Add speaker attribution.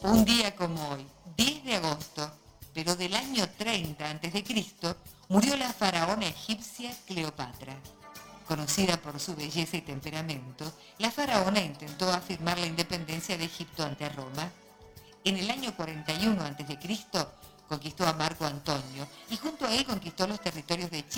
Speaker 1: Un día como hoy, 10 de agosto, pero del año 30 a.C., murió la faraona egipcia Cleopatra. Conocida por su belleza y temperamento, la faraona intentó afirmar la independencia de Egipto ante Roma. En el año 41 a.C. conquistó a Marco Antonio y junto a él conquistó los territorios de Chipre